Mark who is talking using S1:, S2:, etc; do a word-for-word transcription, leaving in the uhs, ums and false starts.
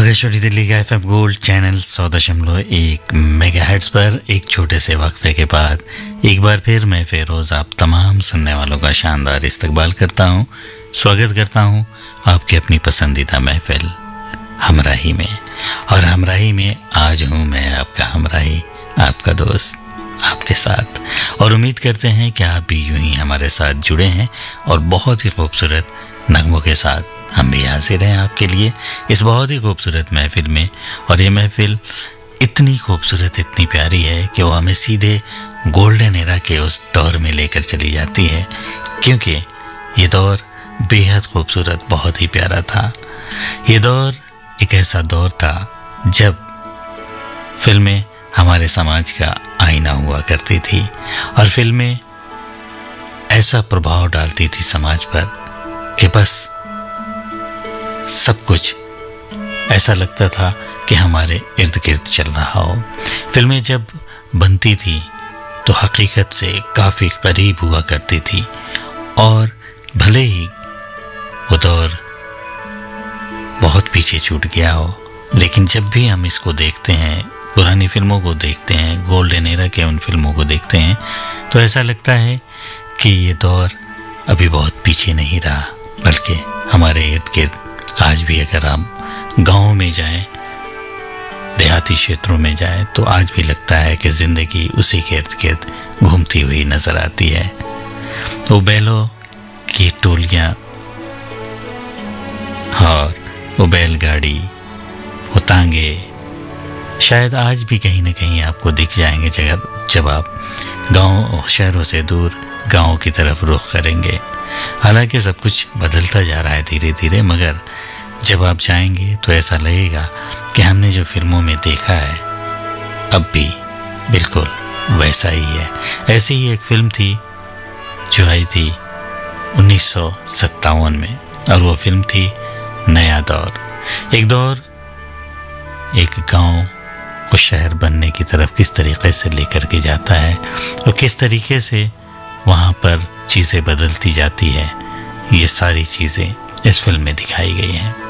S1: आकाशवाणी दिल्ली का FM gold channel सौ दशमलव एक मेगाहर्ट्ज पर एक छोटे से वक्फे के बाद एक बार फिर मैं फेरोज आप तमाम सुनने वालों का शानदार इस्तकबाल करता हूं, स्वागत करता हूं आपकी अपनी पसंदीदा महफिल हमराही में। और हमराही में आज हूं मैं आपका हमराही, आपका दोस्त, आपके साथ। और उम्मीद करते हैं कि आप भी यूं ही हमारे साथ जुड़े हैं और बहुत ही खूबसूरत नगमों के साथ हम भी हाजिर हैं आपके लिए इस बहुत ही खूबसूरत महफिल में। और ये महफिल इतनी खूबसूरत, इतनी प्यारी है कि वो हमें सीधे गोल्डन एरा के उस दौर में लेकर चली जाती है, क्योंकि ये दौर बेहद खूबसूरत, बहुत ही प्यारा था। ये दौर एक ऐसा दौर था जब फिल्में हमारे समाज का आईना हुआ करती थी और फिल्में ऐसा प्रभाव डालती थी समाज पर कि बस सब कुछ ऐसा लगता था कि हमारे इर्द गिर्द चल रहा हो। फिल्में जब बनती थी तो हकीकत से काफ़ी करीब हुआ करती थी और भले ही वो दौर बहुत पीछे छूट गया हो, लेकिन जब भी हम इसको देखते हैं, पुरानी फिल्मों को देखते हैं, गोल्डन एरा के उन फिल्मों को देखते हैं, तो ऐसा लगता है कि ये दौर अभी बहुत पीछे नहीं रहा, बल्कि हमारे इर्द गिर्द आज भी अगर आप गाँव में जाएं, देहाती क्षेत्रों में जाएं, तो आज भी लगता है कि ज़िंदगी उसी के इर्द गिर्द घूमती हुई नज़र आती है। वो बैलों की टोलियाँ और वो बैलगाड़ी, वो तांगे शायद आज भी कहीं ना कहीं आपको दिख जाएंगे जगह जब आप गाँव शहरों से दूर गाँव की तरफ रुख करेंगे। हालांकि सब कुछ बदलता जा रहा है धीरे धीरे, मगर जब आप जाएंगे तो ऐसा लगेगा कि हमने जो फिल्मों में देखा है अब भी बिल्कुल वैसा ही है। ऐसी ही एक फिल्म थी जो आई थी उन्नीस सौ सत्तावन में, और वो फिल्म थी नया दौर। एक दौर एक गांव को शहर बनने की तरफ किस तरीके से लेकर के जाता है और किस तरीके से वहाँ पर चीज़ें बदलती जाती है, ये सारी चीज़ें इस फिल्म में दिखाई गई हैं।